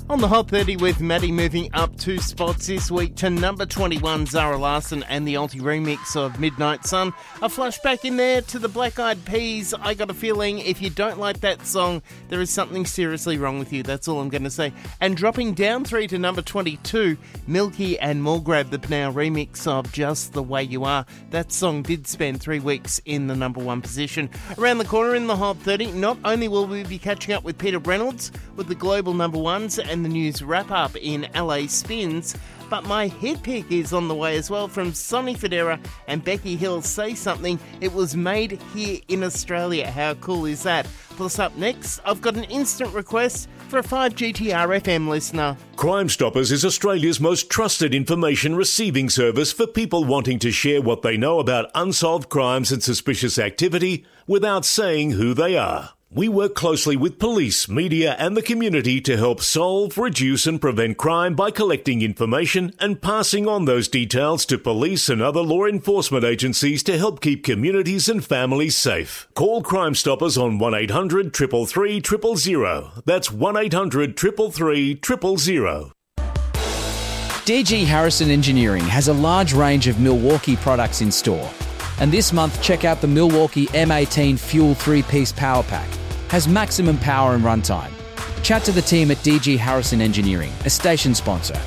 On the Hot 30 with Maddie moving up 2 spots this week to number 21, Zara Larsson and the Alti remix of Midnight Sun. A flashback in there to the Black Eyed Peas. I got a feeling if you don't like that song, there is something seriously wrong with you. That's all I'm going to say. And dropping down 3 to number 22, Milky and Mulgrave, the Pnow remix of Just the Way You Are. That song did spend 3 weeks in the number 1 position. Around the corner in the Hot 30, not only will we be catching up with Peter Reynolds with the global number 1s and the news wrap-up in LA Spins, but my hit pick is on the way as well from Sonny Fodera and Becky Hill. Say Something. It was made here in Australia. How cool is that? Plus up next, I've got an instant request for a 5GTR FM listener. Crime Stoppers is Australia's most trusted information receiving service for people wanting to share what they know about unsolved crimes and suspicious activity without saying who they are. We work closely with police, media and the community to help solve, reduce and prevent crime by collecting information and passing on those details to police and other law enforcement agencies to help keep communities and families safe. Call Crime Stoppers on 1800 333 000. That's 1800 333 000. DG Harrison Engineering has a large range of Milwaukee products in store. And this month, check out the Milwaukee M18 Fuel 3-piece Power Pack. Has maximum power and runtime. Chat to the team at DG Harrison Engineering, a station sponsor.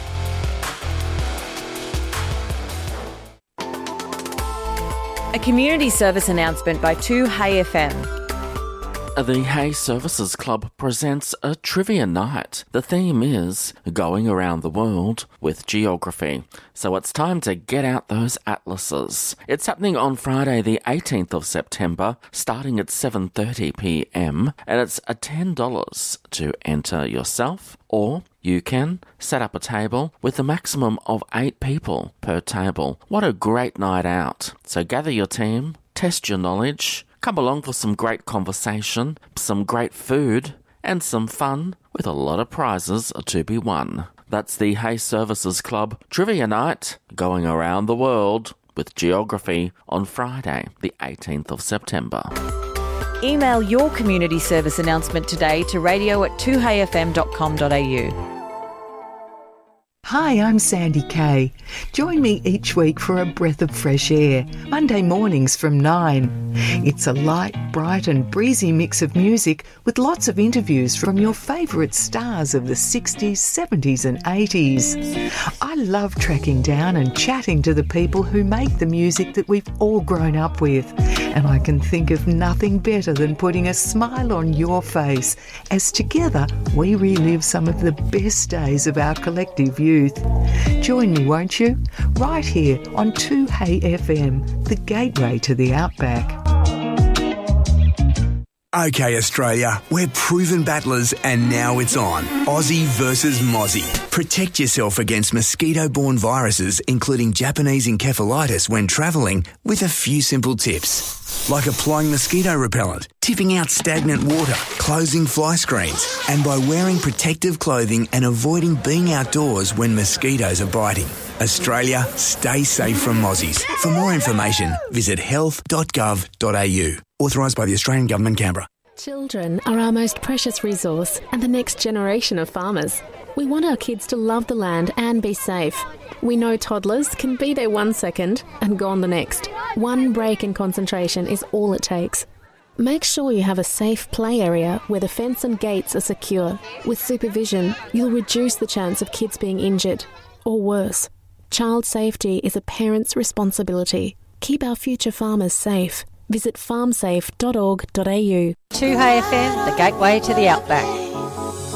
A community service announcement by 2Hey FM. The Hay Services Club presents a trivia night. The theme is going around the world with geography. So it's time to get out those atlases. It's happening on Friday the 18th of September, starting at 7:30 p.m. and it's $10 to enter yourself, or you can set up a table with a maximum of 8 people per table. What a great night out. So gather your team, test your knowledge, come along for some great conversation, some great food, and some fun with a lot of prizes to be won. That's the Hay Services Club Trivia Night, going around the world with geography on Friday, the 18th of September. Email your community service announcement today to radio@2heyfm.com.au. Hi, I'm Sandy Kay. Join me each week for a breath of fresh air, Monday mornings from 9. It's a light, bright and breezy mix of music with lots of interviews from your favourite stars of the 60s, 70s and 80s. I love tracking down and chatting to the people who make the music that we've all grown up with. And I can think of nothing better than putting a smile on your face as together we relive some of the best days of our collective youth. Join me, won't you? Right here on 2Hey FM, the gateway to the Outback. OK Australia, we're proven battlers and now it's on. Aussie versus Mozzie. Protect yourself against mosquito-borne viruses, including Japanese encephalitis when travelling, with a few simple tips. Like applying mosquito repellent, tipping out stagnant water, closing fly screens, and by wearing protective clothing and avoiding being outdoors when mosquitoes are biting. Australia, stay safe from mozzies. For more information, visit health.gov.au. Authorised by the Australian Government, Canberra. Children are our most precious resource and the next generation of farmers. We want our kids to love the land and be safe. We know toddlers can be there 1 second and gone the next. One break in concentration is all it takes. Make sure you have a safe play area where the fence and gates are secure. With supervision, you'll reduce the chance of kids being injured, or worse. Child safety is a parent's responsibility. Keep our future farmers safe. Visit farmsafe.org.au. 2Hey FM, the gateway to the Outback.